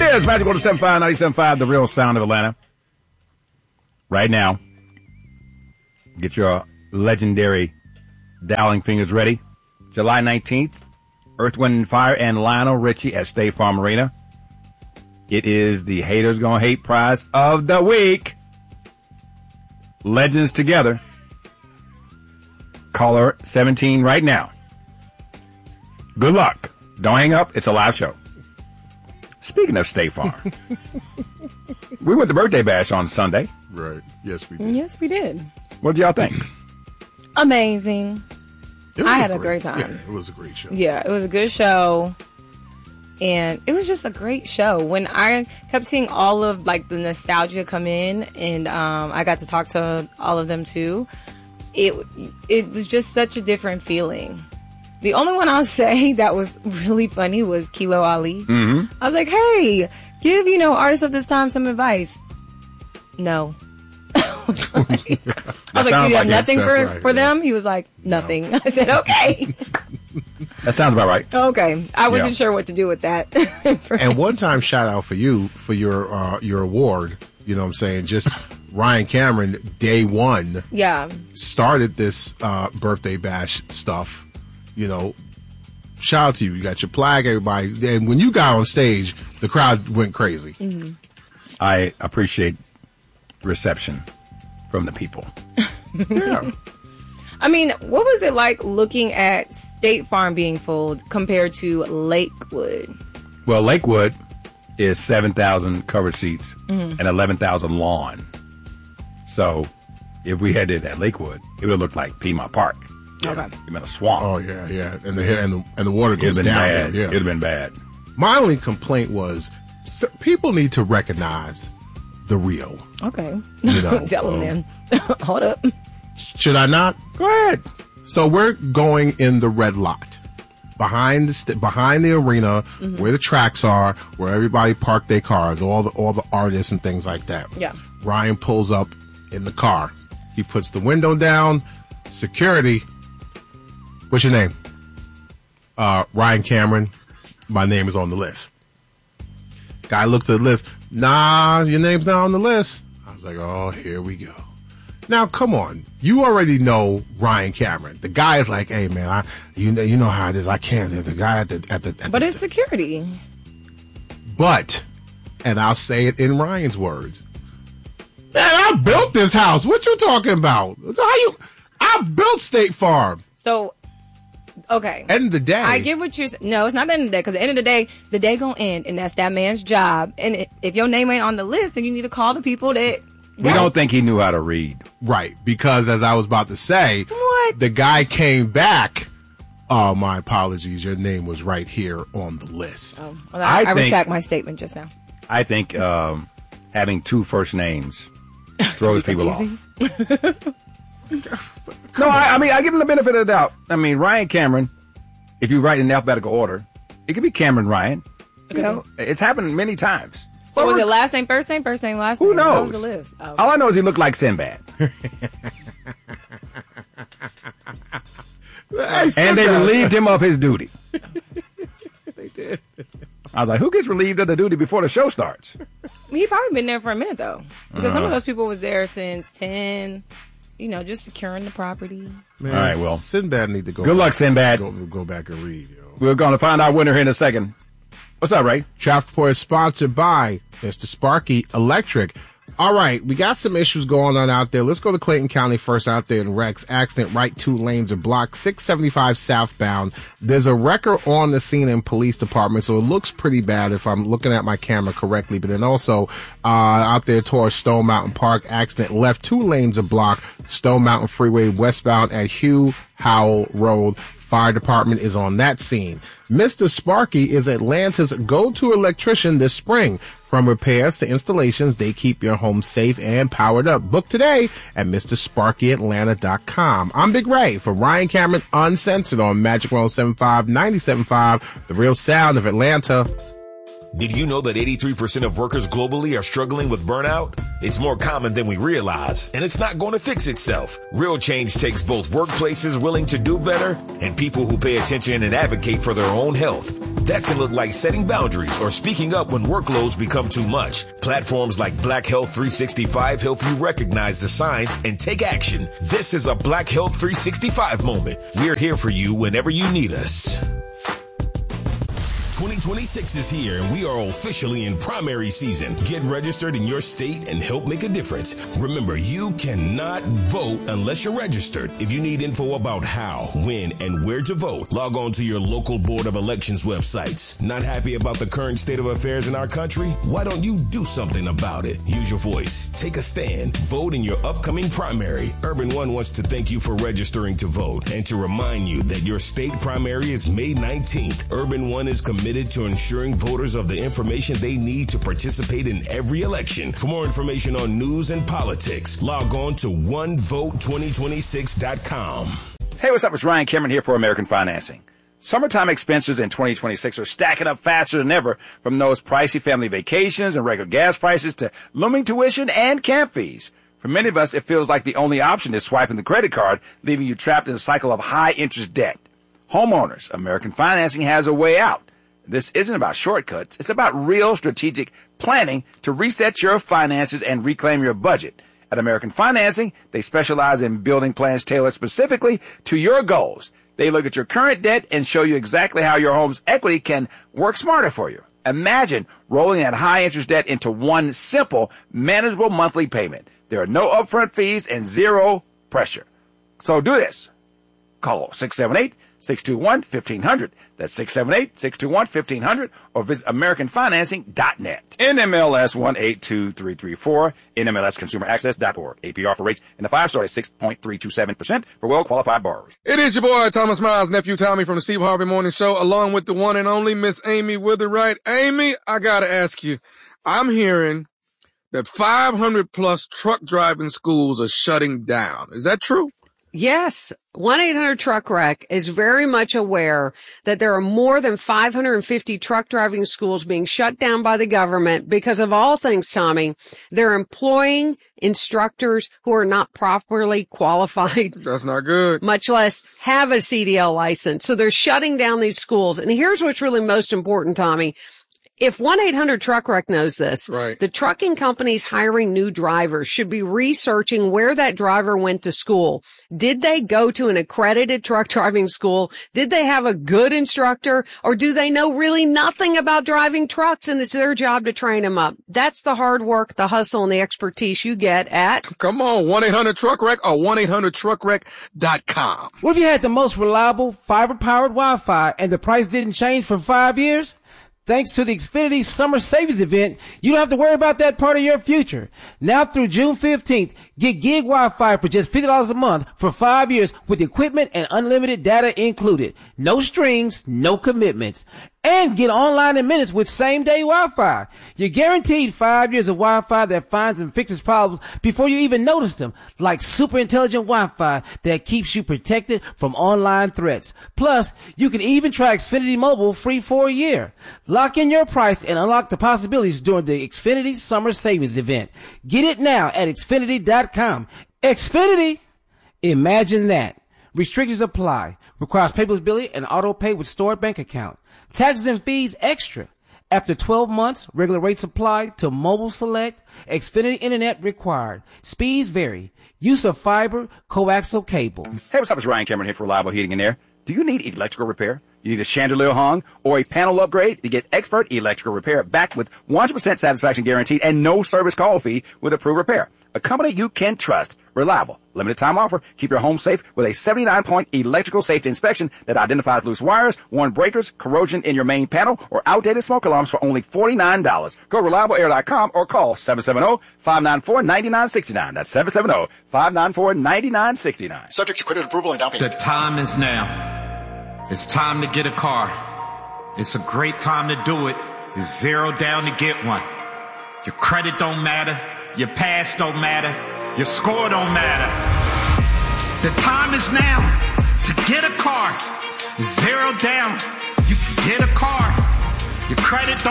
is Magic 107.5, 97.5, the real sound of Atlanta. Right now, get your legendary dialing fingers ready. July 19th, Earth, Wind & Fire and Lionel Richie at State Farm Arena. It is the Haters Gonna Hate prize of the week. Legends together. Caller 17 right now. Good luck. Don't hang up. It's a live show. Speaking of State Farm, we went to Birthday Bash on Sunday. Right. Yes, we did. Yes, we did. What do y'all think? Amazing. I had a great time. Yeah, it was a great show. Yeah, it was a good show. And it was just a great show. When I kept seeing all of like the nostalgia come in, and I got to talk to all of them too, it was just such a different feeling. The only one I'll say that was really funny was Kilo Ali. Mm-hmm. I was like, hey, give, artists of this time some advice. No. I was like, so you have nothing for them? He was like, nothing. No. I said, okay. That sounds about right. Okay. I wasn't sure what to do with that. And one time shout out for you for your award. You know what I'm saying? Just Ryan Cameron, day one. Yeah. Started this birthday bash stuff. Shout out to you. You got your flag, everybody. And when you got on stage, the crowd went crazy. Mm-hmm. I appreciate reception from the people. Yeah. I mean, what was it like looking at State Farm being full compared to Lakewood? Well, Lakewood is 7,000 covered seats and 11,000 lawn. So if we had it at Lakewood, it would have looked like Piedmont Park. Yeah. Okay. It would have been a swamp. Oh, yeah. And the water goes down. Bad. Yeah. It would have been bad. My only complaint was people need to recognize the real. Okay. Tell them then. Hold up. Should I not? Go ahead. So we're going in the red lot behind the arena, where the tracks are, where everybody parked their cars, all the artists and things like that. Yeah. Ryan pulls up in the car. He puts the window down. Security. What's your name? Ryan Cameron. My name is on the list. Guy looks at the list. Nah, your name's not on the list. I was like, oh, here we go. Now, come on. You already know Ryan Cameron. The guy is like, hey, man, you know how it is. I can't. The guy at the But it's security. But, and I'll say it in Ryan's words, man, I built this house. What you talking about? I built State Farm. So, okay. End of the day. I get what you're saying. No, it's not the end of the day. Because at the end of the day gonna end, and that's that man's job. And if your name ain't on the list, then you need to call the people that. We don't think he knew how to read. Right. Because as I was about to say, what? The guy came back. Oh, my apologies. Your name was right here on the list. Oh, well, I retract my statement just now. I think having two first names throws people off. No, I mean, I give him the benefit of the doubt. I mean, Ryan Cameron, if you write in alphabetical order, it could be Cameron Ryan. It's happened many times. So was it last name, first name, last name? Who knows? What was the list? Oh, okay. All I know is he looked like Sinbad. And they relieved him of his duty. They did. I was like, who gets relieved of the duty before the show starts? He probably been there for a minute, though. Because some of those people was there since 10, just securing the property. Man, all right, well. Sinbad need to go. Good luck, Sinbad. Go back and read. We're going to find our winner here in a second. What's up, Ray? Traffic Report is sponsored by Mr. Sparky Electric. All right, we got some issues going on out there. Let's go to Clayton County first out there in Rex. Accident, right 2 lanes are blocked, 675 southbound. There's a wrecker on the scene in police department, so it looks pretty bad if I'm looking at my camera correctly. But then also, out there towards Stone Mountain Park, accident left 2 lanes are blocked, Stone Mountain Freeway westbound at Hugh Howell Road. Fire department is on that scene. Mr. Sparky is Atlanta's go-to electrician this spring. From repairs to installations, they keep your home safe and powered up. Book today at MrSparkyAtlanta.com. I'm Big Ray for Ryan Cameron Uncensored on Magic 107.5, 97.5, the real sound of Atlanta. Did you know that 83% of workers globally are struggling with burnout? It's more common than we realize, and it's not going to fix itself. Real change takes both workplaces willing to do better and people who pay attention and advocate for their own health. That can look like setting boundaries or speaking up when workloads become too much. Platforms like Black Health 365 help you recognize the signs and take action. This is a Black Health 365 moment. We're here for you whenever you need us. 2026 is here and we are officially in primary season. Get registered in your state and help make a difference. Remember, you cannot vote unless you're registered. If you need info about how, when, and where to vote, log on to your local Board of Elections websites. Not happy about the current state of affairs in our country? Why don't you do something about it? Use your voice. Take a stand. Vote in your upcoming primary. Urban One wants to thank you for registering to vote and to remind you that your state primary is May 19th. Urban One is committed to ensuring voters of the information they need to participate in every election. For more information on news and politics, log on to onevote2026.com. Hey, what's up? It's Ryan Cameron here for American Financing. Summertime expenses in 2026 are stacking up faster than ever, from those pricey family vacations and regular gas prices to looming tuition and camp fees. For many of us, it feels like the only option is swiping the credit card, leaving you trapped in a cycle of high interest debt. Homeowners, American Financing has a way out. This isn't about shortcuts. It's about real strategic planning to reset your finances and reclaim your budget. At American Financing, they specialize in building plans tailored specifically to your goals. They look at your current debt and show you exactly how your home's equity can work smarter for you. Imagine rolling that high interest debt into one simple, manageable monthly payment. There are no upfront fees and zero pressure. So do this. Call 678-621-1500. That's 678-621-1500 or visit AmericanFinancing.net. NMLS 182334, NMLSConsumerAccess.org. APR for rates in the 5-star is 6.327% for well-qualified borrowers. It is your boy, Thomas Miles, nephew Tommy from the Steve Harvey Morning Show, along with the one and only Miss Amy Witherwright. Amy, I gotta ask you, I'm hearing that 500 plus truck driving schools are shutting down. Is that true? Yes. 1-800-TRUCK-WRECK is very much aware that there are more than 550 truck driving schools being shut down by the government because of all things, Tommy. They're employing instructors who are not properly qualified. That's not good. Much less have a CDL license. So they're shutting down these schools. And here's what's really most important, Tommy. If 1-800-TRUCK-WRECK knows this, right, the trucking companies hiring new drivers should be researching where that driver went to school. Did they go to an accredited truck driving school? Did they have a good instructor? Or do they know really nothing about driving trucks and it's their job to train them up? That's the hard work, the hustle, and the expertise you get at... Come on, 1-800-TRUCK-WRECK or 1-800-TRUCKWRECK.com. What if you had the most reliable fiber-powered Wi-Fi and the price didn't change for 5 years? Thanks to the Xfinity Summer Savings Event, you don't have to worry about that part of your future. Now through June 15th, get gig Wi-Fi for just $50 a month for 5 years with equipment and unlimited data included. No strings, no commitments. And get online in minutes with same-day Wi-Fi. You're guaranteed 5 years of Wi-Fi that finds and fixes problems before you even notice them, like super intelligent Wi-Fi that keeps you protected from online threats. Plus, you can even try Xfinity Mobile free for a year. Lock in your price and unlock the possibilities during the Xfinity Summer Savings Event. Get it now at Xfinity.com. Xfinity? Imagine that. Restrictions apply. Requires paperless billing and auto pay with stored bank account. Taxes and fees extra. After 12 months, regular rates apply to mobile select. Xfinity Internet required. Speeds vary. Use of fiber, coaxial cable. Hey, what's up? It's Ryan Cameron here for Reliable Heating and Air. Do you need electrical repair? You need a chandelier hung or a panel upgrade? To get expert electrical repair back with 100% satisfaction guaranteed and no service call fee with approved repair. A company you can trust. Reliable. Limited time offer. Keep your home safe with a 79-point electrical safety inspection that identifies loose wires, worn breakers, corrosion in your main panel, or outdated smoke alarms for only $49. Go to reliableair.com or call 770-594-9969. That's 770-594-9969. Subject to credit approval and down payment. The time is now. It's time to get a car. It's a great time to do it. It's zero down to get one. Your credit don't matter. Your past don't matter. Your score don't matter. The time is now to get a car. Zero down. You can get a car. Your credit don't